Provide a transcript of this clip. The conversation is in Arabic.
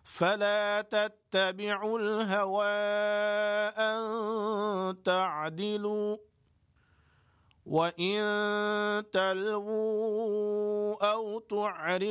فلا تتبعوا الهوى أن تعدلوا وإن تلووا أو تعرضوا